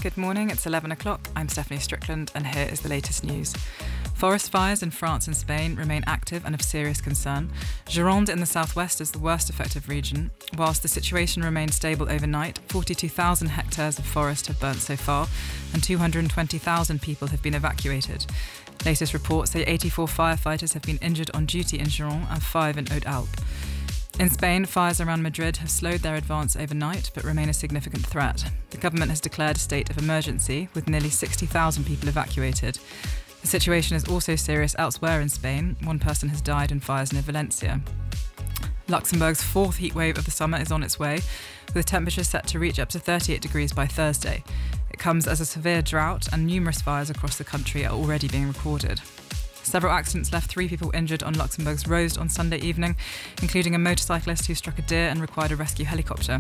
Good morning, it's 11 o'clock. I'm Stephanie Strickland and here is the latest news. Forest fires in France and Spain remain active and of serious concern. Gironde in the southwest is the worst affected region. Whilst the situation remains stable overnight, 42,000 hectares of forest have burnt so far and 220,000 people have been evacuated. Latest reports say 84 firefighters have been injured on duty in Gironde and 5 in Haute-Alpes. In Spain, fires around Madrid have slowed their advance overnight but remain a significant threat. The government has declared a state of emergency with nearly 60,000 people evacuated. The situation is also serious elsewhere in Spain. One person has died in fires near Valencia. Luxembourg's fourth heatwave of the summer is on its way, with temperatures set to reach up to 38 degrees by Thursday. It comes as a severe drought and numerous fires across the country are already being recorded. Several accidents left 3 people injured on Luxembourg's roads on Sunday evening, including a motorcyclist who struck a deer and required a rescue helicopter.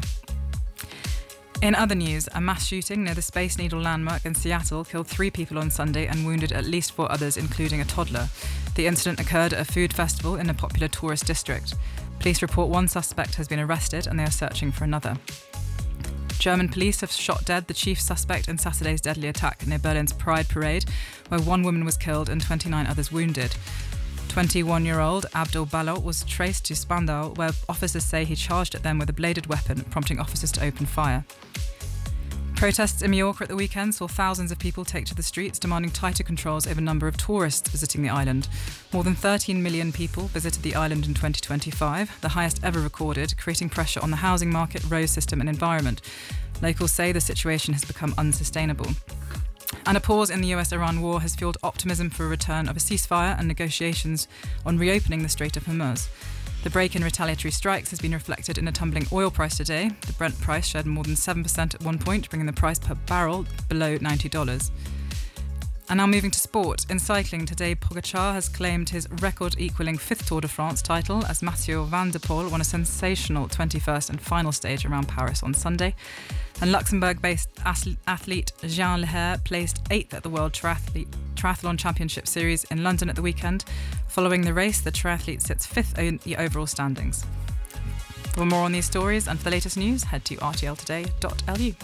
In other news, a mass shooting near the Space Needle landmark in Seattle killed 3 people on Sunday and wounded at least 4 others, including a toddler. The incident occurred at a food festival in a popular tourist district. Police report 1 suspect has been arrested and they are searching for another. German police have shot dead the chief suspect in Saturday's deadly attack near Berlin's Pride Parade, where 1 woman was killed and 29 others wounded. 21-year-old Abdul Balot was traced to Spandau, where officers say he charged at them with a bladed weapon, prompting officers to open fire. Protests in Mallorca at the weekend saw thousands of people take to the streets demanding tighter controls over the number of tourists visiting the island. More than 13 million people visited the island in 2025, the highest ever recorded, creating pressure on the housing market, road system and environment. Locals say the situation has become unsustainable. And a pause in the US-Iran war has fueled optimism for a return of a ceasefire and negotiations on reopening the Strait of Hormuz. The break in retaliatory strikes has been reflected in a tumbling oil price today. The Brent price shed more than 7% at one point, bringing the price per barrel below $90. And now moving to sport. In cycling, today Pogačar has claimed his record-equalling 5th Tour de France title as Mathieu van der Poel won a sensational 21st and final stage around Paris on Sunday. And Luxembourg-based athlete Jean Leher placed 8th at the World Triathlon Championship Series in London at the weekend. Following the race, the triathlete sits 5th in the overall standings. For more on these stories and for the latest news, head to rtltoday.lu.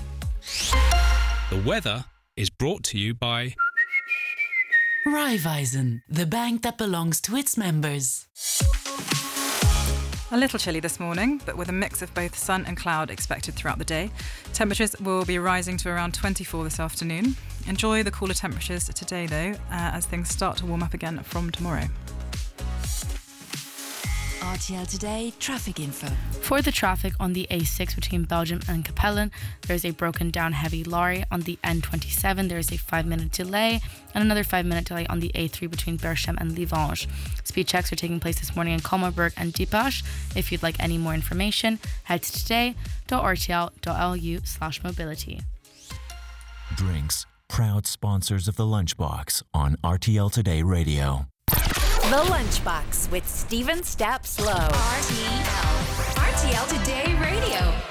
The weather is brought to you by Raiffeisen, the bank that belongs to its members. A little chilly this morning, but with a mix of both sun and cloud expected throughout the day. Temperatures will be rising to around 24 this afternoon. Enjoy the cooler temperatures today, though, as things start to warm up again from tomorrow. RTL Today traffic info. For the traffic on the A6 between Belgium and Capellen, there's a broken down heavy lorry. On the N27, there's a 5-minute delay and another 5-minute delay on the A3 between Berchem and Livange. Speed checks are taking place this morning in Colmarberg and Diepasch. If you'd like any more information, head to today.rtl.lu/mobility. Drinks, proud sponsors of the Lunchbox on RTL Today Radio. The Lunchbox with Stephen Stapp Slow. RTL Today Radio.